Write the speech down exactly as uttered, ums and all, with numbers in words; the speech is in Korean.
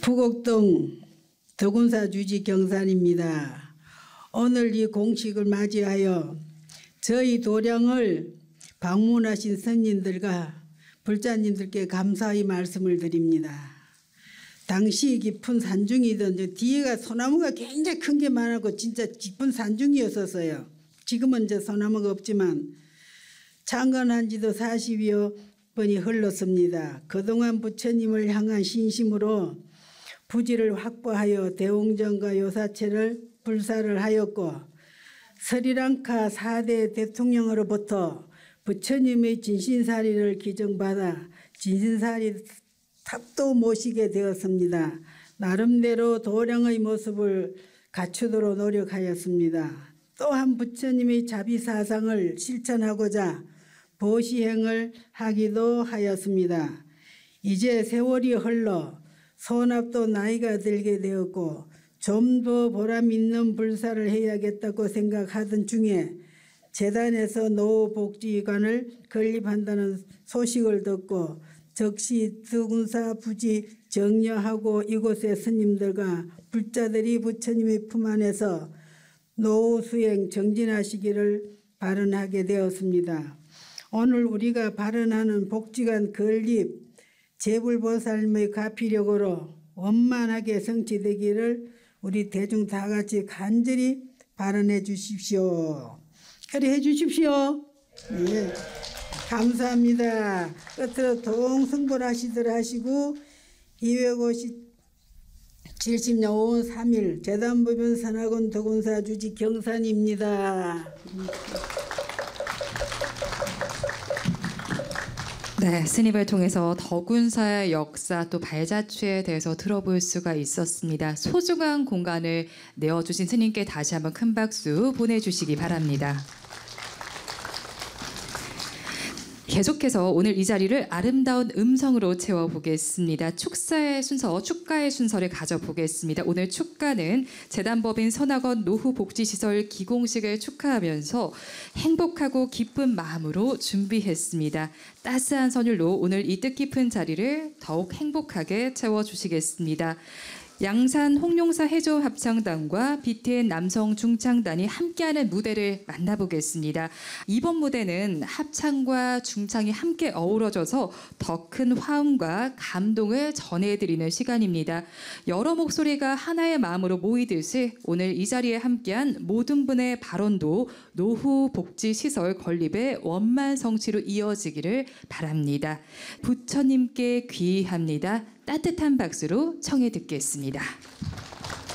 부곡동 덕운사 주지 경산입니다. 오늘 이 공식을 맞이하여 저희 도량을 방문하신 선님들과 불자님들께 감사의 말씀을 드립니다. 당시 깊은 산중이던 저 뒤에가 소나무가 굉장히 큰 게 많았고 진짜 깊은 산중이었었어요. 지금은 이제 소나무가 없지만 창건한 지도 사십여 번이 흘렀습니다. 그동안 부처님을 향한 신심으로 부지를 확보하여 대웅전과 요사체를 불사를 하였고 스리랑카 사 대 대통령으로부터 부처님의 진신사리를 기증받아 진신사리 탑도 모시게 되었습니다. 나름대로 도량의 모습을 갖추도록 노력하였습니다. 또한 부처님의 자비사상을 실천하고자 보시행을 하기도 하였습니다. 이제 세월이 흘러 소납도 나이가 들게 되었고 좀 더 보람 있는 불사를 해야겠다고 생각하던 중에 재단에서 노후복지관을 건립한다는 소식을 듣고 즉시 덕운사 부지 정려하고 이곳의 스님들과 불자들이 부처님의 품 안에서 노후 수행 정진하시기를 발언하게 되었습니다. 오늘 우리가 발언하는 복지관 건립 재불보살님의 가피력으로 원만하게 성취되기를 우리 대중 다 같이 간절히 발언해 주십시오. 그래 해 주십시오. 네. 감사합니다. 끝으로 동승불하시들 하시고 이백오십칠 년 오월 삼 일 재단법인 선학원 덕운사 주지 경산입니다. 네, 스님을 통해서 덕운사의 역사 또 발자취에 대해서 들어볼 수가 있었습니다. 소중한 공간을 내어주신 스님께 다시 한번 큰 박수 보내주시기 바랍니다. 계속해서 오늘 이 자리를 아름다운 음성으로 채워보겠습니다. 축사의 순서, 축가의 순서를 가져보겠습니다. 오늘 축가는 재단법인 선학원 노후복지시설 기공식을 축하하면서 행복하고 기쁜 마음으로 준비했습니다. 따스한 선율로 오늘 이 뜻깊은 자리를 더욱 행복하게 채워주시겠습니다. 양산 홍룡사 해조 합창단과 비티엔 남성 중창단이 함께하는 무대를 만나보겠습니다. 이번 무대는 합창과 중창이 함께 어우러져서 더 큰 화음과 감동을 전해드리는 시간입니다. 여러 목소리가 하나의 마음으로 모이듯이 오늘 이 자리에 함께한 모든 분의 발언도 노후복지시설 건립의 원만 성취로 이어지기를 바랍니다. 부처님께 귀의합니다. 따뜻한 박수로 청해 듣겠습니다.